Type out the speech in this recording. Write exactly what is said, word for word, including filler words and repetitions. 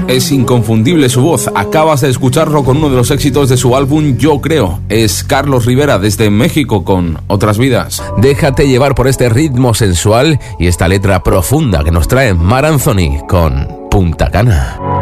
Es inconfundible su voz. Acabas de escucharlo con uno de los éxitos de su álbum Yo Creo. Es Carlos Rivera desde México con Otras Vidas. Déjate llevar por este ritmo sensual y esta letra profunda que nos trae Mar Anthony con Punta Cana.